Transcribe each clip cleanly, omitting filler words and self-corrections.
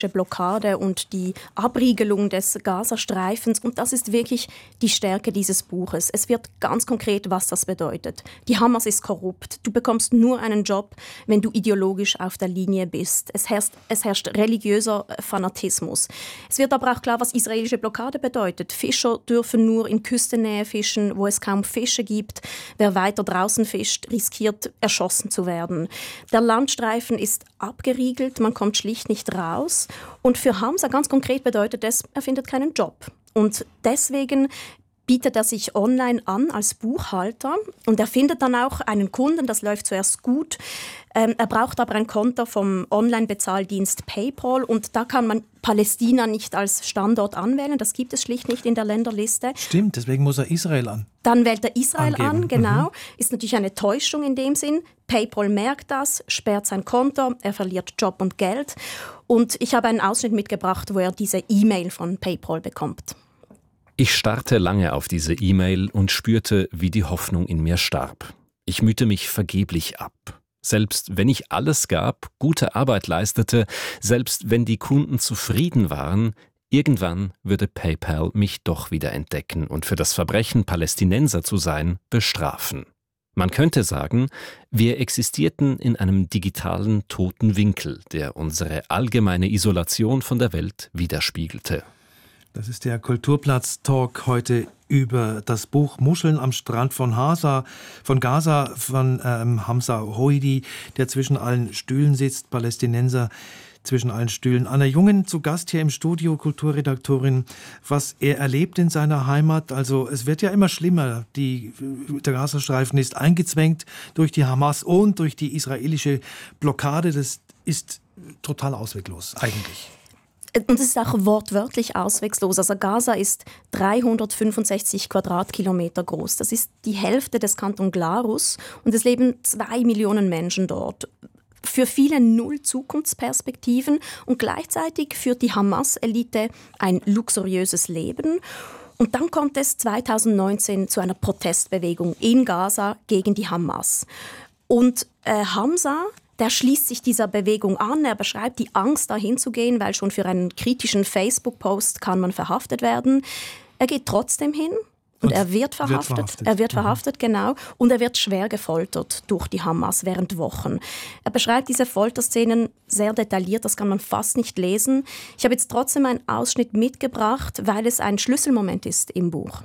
Blockade und die Abriegelung des Gazastreifens. Und das ist wirklich die Stärke dieses Buches. Es wird ganz konkret, was das bedeutet. Die Hamas ist korrupt. Du bekommst nur einen Job, wenn du ideologisch auf der Linie bist. Es herrscht religiöser Fanatismus. Es wird aber auch klar, was israelische Blockade bedeutet. Fischer dürfen nur in Küstennähe fischen, wo es kaum Fische gibt. Wer weiter draußen fischt, riskiert, erschossen zu werden. Der Landstreifen ist abgeriegelt, man kommt schlicht nicht raus. Und für Hamza ganz konkret bedeutet es, er findet keinen Job. Und deswegen bietet er sich online an als Buchhalter und er findet dann auch einen Kunden, das läuft zuerst gut. Er braucht aber ein Konto vom Online-Bezahldienst PayPal und da kann man Palästina nicht als Standort anwählen, das gibt es schlicht nicht in der Länderliste. Stimmt, deswegen muss er Israel an. Dann wählt er Israel angeben. an, genau. Ist natürlich eine Täuschung in dem Sinn. PayPal merkt das, sperrt sein Konto, er verliert Job und Geld. Und ich habe einen Ausschnitt mitgebracht, wo er diese E-Mail von PayPal bekommt. Ich starrte lange auf diese E-Mail und spürte, wie die Hoffnung in mir starb. Ich mühte mich vergeblich ab. Selbst wenn ich alles gab, gute Arbeit leistete, selbst wenn die Kunden zufrieden waren, irgendwann würde PayPal mich doch wieder entdecken und für das Verbrechen, Palästinenser zu sein, bestrafen. Man könnte sagen, wir existierten in einem digitalen toten Winkel, der unsere allgemeine Isolation von der Welt widerspiegelte. Das ist der Kulturplatz-Talk heute über das Buch Muscheln am Strand von Gaza von Hamza Hoidi, der zwischen allen Stühlen sitzt, Palästinenser zwischen allen Stühlen. Anna Jungen zu Gast hier im Studio, Kulturredaktorin. Was er erlebt in seiner Heimat, also es wird ja immer schlimmer. Der Gazastreifen ist eingezwängt durch die Hamas und durch die israelische Blockade. Das ist total ausweglos eigentlich. Und es ist auch wortwörtlich ausweglos. Also Gaza ist 365 Quadratkilometer groß. Das ist die Hälfte des Kanton Glarus und es leben 2 Millionen Menschen dort. Für viele null Zukunftsperspektiven und gleichzeitig führt die Hamas-Elite ein luxuriöses Leben. Und dann kommt es 2019 zu einer Protestbewegung in Gaza gegen die Hamas. Und Hamza, der schließt sich dieser Bewegung an. Er beschreibt die Angst, dahin zu gehen, weil schon für einen kritischen Facebook-Post kann man verhaftet werden. Er geht trotzdem hin und er wird verhaftet. Er wird verhaftet, genau. Und er wird schwer gefoltert durch die Hamas während Wochen. Er beschreibt diese Folterszenen sehr detailliert, das kann man fast nicht lesen. Ich habe jetzt trotzdem einen Ausschnitt mitgebracht, weil es ein Schlüsselmoment ist im Buch.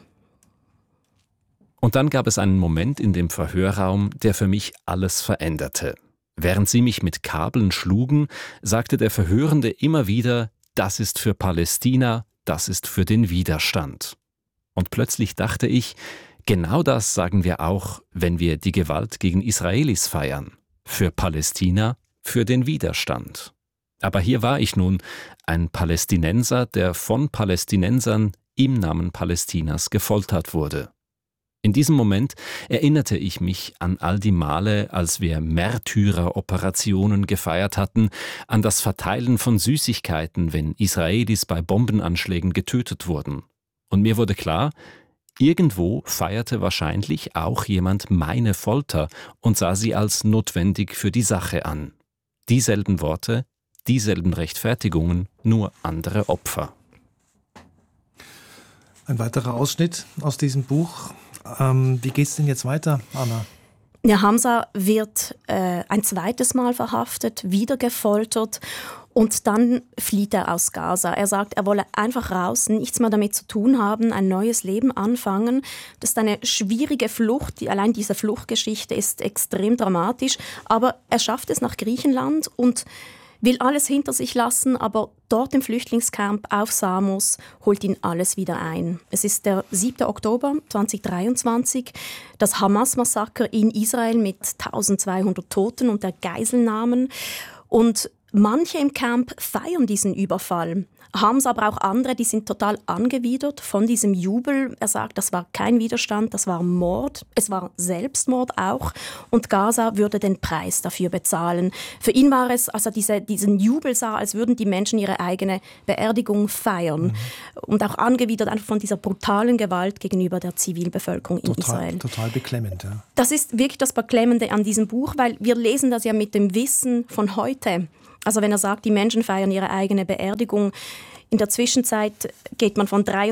Und dann gab es einen Moment in dem Verhörraum, der für mich alles veränderte. Während sie mich mit Kabeln schlugen, sagte der Verhörende immer wieder, das ist für Palästina, das ist für den Widerstand. Und plötzlich dachte ich, genau das sagen wir auch, wenn wir die Gewalt gegen Israelis feiern. Für Palästina, für den Widerstand. Aber hier war ich nun, ein Palästinenser, der von Palästinensern im Namen Palästinas gefoltert wurde. In diesem Moment erinnerte ich mich an all die Male, als wir Märtyreroperationen gefeiert hatten, an das Verteilen von Süßigkeiten, wenn Israelis bei Bombenanschlägen getötet wurden. Und mir wurde klar, irgendwo feierte wahrscheinlich auch jemand meine Folter und sah sie als notwendig für die Sache an. Dieselben Worte, dieselben Rechtfertigungen, nur andere Opfer. Ein weiterer Ausschnitt aus diesem Buch. Wie geht es denn jetzt weiter, Anna? Ja, Hamza wird ein zweites Mal verhaftet, wieder gefoltert und dann flieht er aus Gaza. Er sagt, er wolle einfach raus, nichts mehr damit zu tun haben, ein neues Leben anfangen. Das ist eine schwierige Flucht. Allein diese Fluchtgeschichte ist extrem dramatisch. Aber er schafft es nach Griechenland und will alles hinter sich lassen, aber dort im Flüchtlingscamp auf Samos holt ihn alles wieder ein. Es ist der 7. Oktober 2023, das Hamas-Massaker in Israel mit 1200 Toten und der Geiselnahmen. Und manche im Camp feiern diesen Überfall. Hamza, aber auch andere, die sind total angewidert von diesem Jubel. Er sagt, das war kein Widerstand, das war Mord. Es war Selbstmord auch. Und Gaza würde den Preis dafür bezahlen. Für ihn war es, als er diesen Jubel sah, als würden die Menschen ihre eigene Beerdigung feiern. Und auch angewidert einfach von dieser brutalen Gewalt gegenüber der Zivilbevölkerung in Israel. Total beklemmend, ja. Das ist wirklich das Beklemmende an diesem Buch, weil wir lesen das ja mit dem Wissen von heute. Also wenn er sagt, die Menschen feiern ihre eigene Beerdigung, in der Zwischenzeit geht man von mehr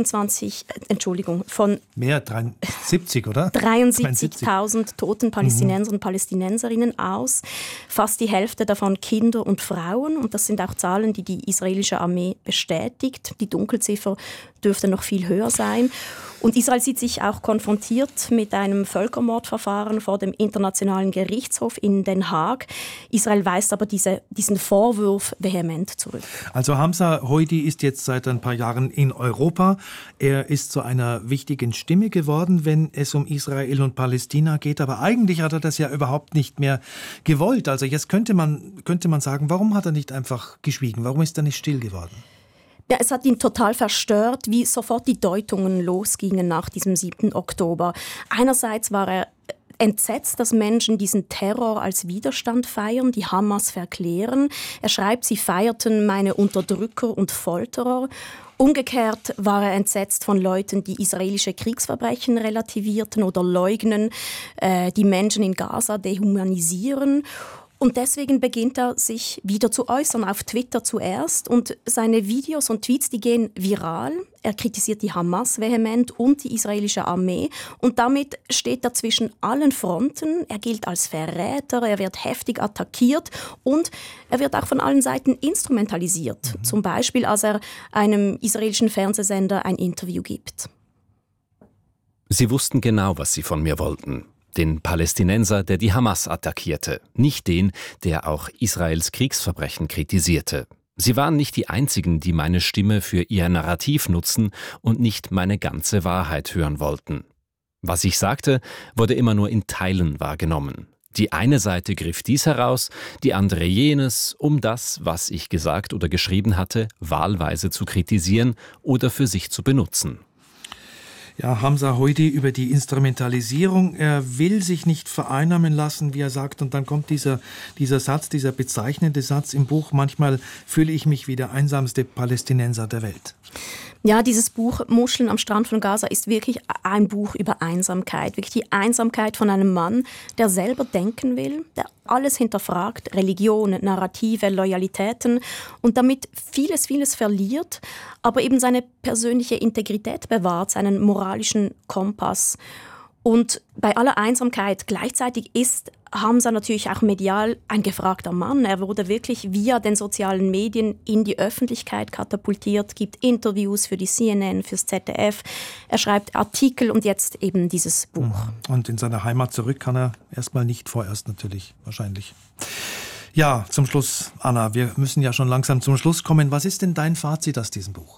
73, oder? 73.000 toten Palästinenser und Palästinenserinnen aus. Fast die Hälfte davon Kinder und Frauen. Und das sind auch Zahlen, die die israelische Armee bestätigt. Die Dunkelziffer dürfte noch viel höher sein. Und Israel sieht sich auch konfrontiert mit einem Völkermordverfahren vor dem Internationalen Gerichtshof in Den Haag. Israel weist aber diesen Vorwurf vehement zurück. Also Hamza Hoidi ist jetzt seit ein paar Jahren in Europa. Er ist zu einer wichtigen Stimme geworden, wenn es um Israel und Palästina geht. Aber eigentlich hat er das ja überhaupt nicht mehr gewollt. Also jetzt könnte man sagen, warum hat er nicht einfach geschwiegen? Warum ist er nicht still geworden? Ja, es hat ihn total verstört, wie sofort die Deutungen losgingen nach diesem 7. Oktober. Einerseits war er entsetzt, dass Menschen diesen Terror als Widerstand feiern, die Hamas verklären. Er schreibt, sie feierten meine Unterdrücker und Folterer. Umgekehrt war er entsetzt von Leuten, die israelische Kriegsverbrechen relativierten oder leugnen, die Menschen in Gaza dehumanisieren. Und deswegen beginnt er, sich wieder zu äußern, auf Twitter zuerst. Und seine Videos und Tweets, die gehen viral. Er kritisiert die Hamas vehement und die israelische Armee. Und damit steht er zwischen allen Fronten. Er gilt als Verräter, er wird heftig attackiert und er wird auch von allen Seiten instrumentalisiert. Zum Beispiel, als er einem israelischen Fernsehsender ein Interview gibt. Sie wussten genau, was sie von mir wollten. Den Palästinenser, der die Hamas attackierte, nicht den, der auch Israels Kriegsverbrechen kritisierte. Sie waren nicht die Einzigen, die meine Stimme für ihr Narrativ nutzen und nicht meine ganze Wahrheit hören wollten. Was ich sagte, wurde immer nur in Teilen wahrgenommen. Die eine Seite griff dies heraus, die andere jenes, um das, was ich gesagt oder geschrieben hatte, wahlweise zu kritisieren oder für sich zu benutzen. Ja, Hamza Hoidi über die Instrumentalisierung. Er will sich nicht vereinnahmen lassen, wie er sagt. Und dann kommt dieser Satz, dieser bezeichnende Satz im Buch. Manchmal fühle ich mich wie der einsamste Palästinenser der Welt. Ja, dieses Buch Muscheln am Strand von Gaza ist wirklich ein Buch über Einsamkeit. Wirklich die Einsamkeit von einem Mann, der selber denken will, der alles hinterfragt, Religion, Narrative, Loyalitäten und damit vieles verliert, aber eben seine persönliche Integrität bewahrt, seinen moralischen Kompass. Und bei aller Einsamkeit gleichzeitig ist Hamza natürlich auch medial ein gefragter Mann. Er wurde wirklich via den sozialen Medien in die Öffentlichkeit katapultiert, gibt Interviews für die CNN, fürs ZDF. Er schreibt Artikel und jetzt eben dieses Buch. Und in seine Heimat zurück kann er erstmal nicht, vorerst natürlich, wahrscheinlich. Ja, zum Schluss, Anna, wir müssen ja schon langsam zum Schluss kommen. Was ist denn dein Fazit aus diesem Buch?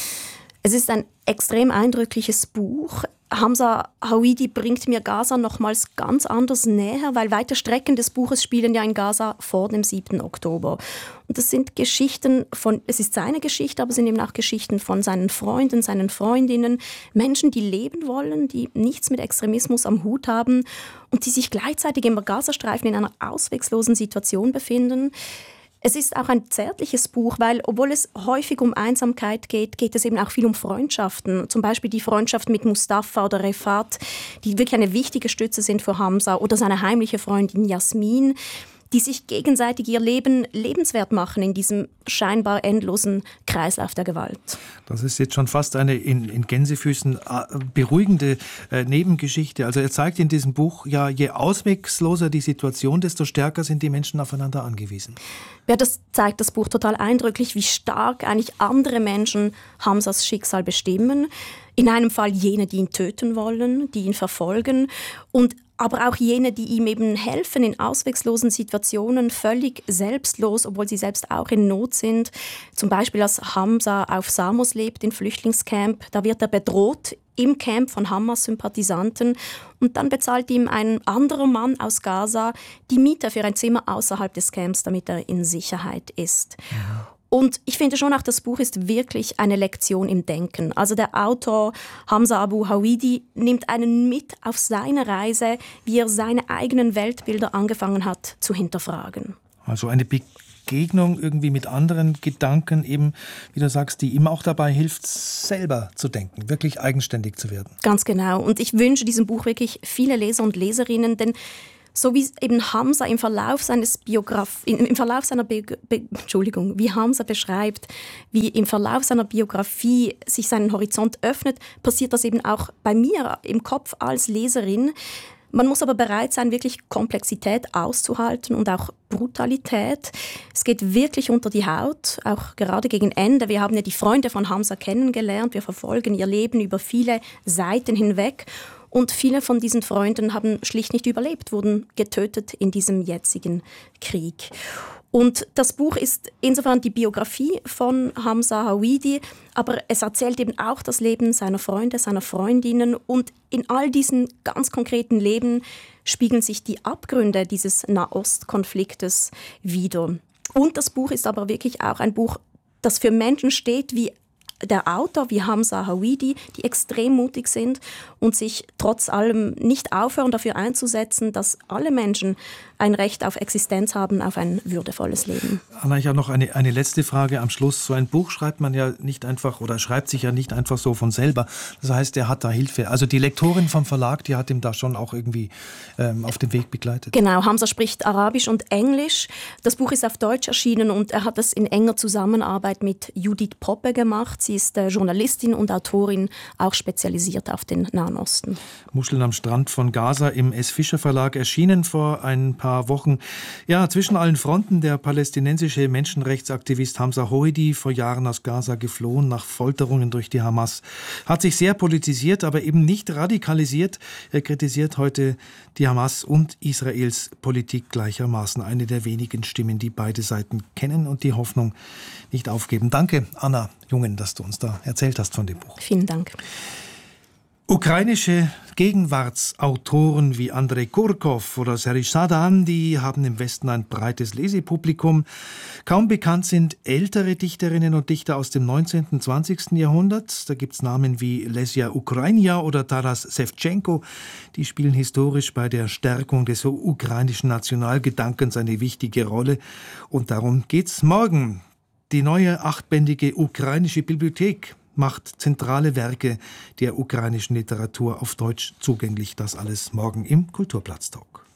Es ist ein extrem eindrückliches Buch. Hamza Hoidi bringt mir Gaza nochmals ganz anders näher, weil weite Strecken des Buches spielen ja in Gaza vor dem 7. Oktober. Und das sind Geschichten es ist seine Geschichte, aber es sind eben auch Geschichten von seinen Freunden, seinen Freundinnen, Menschen, die leben wollen, die nichts mit Extremismus am Hut haben und die sich gleichzeitig im Gazastreifen in einer ausweglosen Situation befinden. Es ist auch ein zärtliches Buch, weil, obwohl es häufig um Einsamkeit geht, geht es eben auch viel um Freundschaften. Zum Beispiel die Freundschaft mit Mustafa oder Refat, die wirklich eine wichtige Stütze sind für Hamza, oder seine heimliche Freundin Jasmin, die sich gegenseitig ihr Leben lebenswert machen in diesem scheinbar endlosen Kreislauf der Gewalt. Das ist jetzt schon fast eine in Gänsefüßen beruhigende Nebengeschichte. Also er zeigt in diesem Buch, ja, je auswegloser die Situation, desto stärker sind die Menschen aufeinander angewiesen. Ja, das zeigt das Buch total eindrücklich, wie stark eigentlich andere Menschen Hamzas Schicksal bestimmen. In einem Fall jene, die ihn töten wollen, die ihn verfolgen, und aber auch jene, die ihm eben helfen in ausweglosen Situationen, völlig selbstlos, obwohl sie selbst auch in Not sind. Zum Beispiel, als Hamza auf Samos lebt, in Flüchtlingscamp, da wird er bedroht im Camp von Hamas-Sympathisanten und dann bezahlt ihm ein anderer Mann aus Gaza die Miete für ein Zimmer außerhalb des Camps, damit er in Sicherheit ist. Ja. Und ich finde schon auch, das Buch ist wirklich eine Lektion im Denken. Also der Autor Hamza Abu Hoidi nimmt einen mit auf seine Reise, wie er seine eigenen Weltbilder angefangen hat zu hinterfragen. Also eine Begegnung irgendwie mit anderen Gedanken, eben, wie du sagst, die ihm auch dabei hilft, selber zu denken, wirklich eigenständig zu werden. Ganz genau. Und ich wünsche diesem Buch wirklich viele Leser und Leserinnen, denn So wie eben Hamza im Verlauf seiner wie Hamza beschreibt, wie im Verlauf seiner Biografie sich seinen Horizont öffnet, passiert das eben auch bei mir im Kopf als Leserin. Man muss aber bereit sein, wirklich Komplexität auszuhalten und auch Brutalität. Es geht wirklich unter die Haut, auch gerade gegen Ende. Wir haben ja die Freunde von Hamza kennengelernt. Wir verfolgen ihr Leben über viele Seiten hinweg. Und viele von diesen Freunden haben schlicht nicht überlebt, wurden getötet in diesem jetzigen Krieg. Und das Buch ist insofern die Biografie von Hamza Hawidi, aber es erzählt eben auch das Leben seiner Freunde, seiner Freundinnen. Und in all diesen ganz konkreten Leben spiegeln sich die Abgründe dieses Nahostkonfliktes wider. Und das Buch ist aber wirklich auch ein Buch, das für Menschen steht wie der Autor, wie Hamza Hawidi, die extrem mutig sind und sich trotz allem nicht aufhören, dafür einzusetzen, dass alle Menschen ein Recht auf Existenz haben, auf ein würdevolles Leben. Anna, ich habe noch eine letzte Frage am Schluss. So ein Buch schreibt man ja nicht einfach oder schreibt sich ja nicht einfach so von selber. Das heißt, er hat da Hilfe. Also die Lektorin vom Verlag, die hat ihm da schon auch irgendwie auf dem Weg begleitet. Genau, Hamza spricht Arabisch und Englisch. Das Buch ist auf Deutsch erschienen und er hat es in enger Zusammenarbeit mit Judith Poppe gemacht. Sie ist Journalistin und Autorin, auch spezialisiert auf den Nahen Osten. Muscheln am Strand von Gaza im S. Fischer Verlag, erschienen vor ein paar Wochen. Ja, zwischen allen Fronten der palästinensische Menschenrechtsaktivist Hamza Hawidi, vor Jahren aus Gaza geflohen nach Folterungen durch die Hamas, hat sich sehr politisiert, aber eben nicht radikalisiert. Er kritisiert heute die Hamas und Israels Politik gleichermaßen. Eine der wenigen Stimmen, die beide Seiten kennen und die Hoffnung nicht aufgeben. Danke, Anna Jungen, dass du uns da erzählt hast von dem Buch. Vielen Dank. Ukrainische Gegenwartsautoren wie Andrei Kurkov oder Serij Sadan, die haben im Westen ein breites Lesepublikum. Kaum bekannt sind ältere Dichterinnen und Dichter aus dem 19. und 20. Jahrhundert. Da gibt es Namen wie Lesja Ukrajina oder Taras Schewtschenko. Die spielen historisch bei der Stärkung des ukrainischen Nationalgedankens eine wichtige Rolle. Und darum geht's morgen. Die neue 8-bändige ukrainische Bibliothek macht zentrale Werke der ukrainischen Literatur auf Deutsch zugänglich. Das alles morgen im Kulturplatz-Talk.